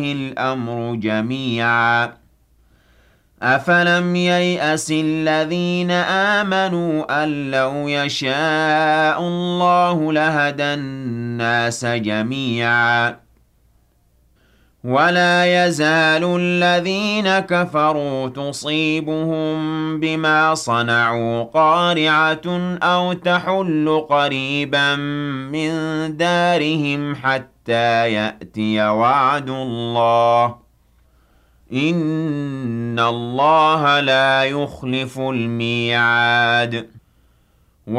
الأمر جميعا أفلم ييأس الذين آمنوا أن لو يشاء الله لهدى الناس جميعا ولا يزال الذين كفروا تصيبهم بما صنعوا قارعة أو تحل قريبا من دارهم حتى يأتي وعد الله إن الله لا يخلف الميعاد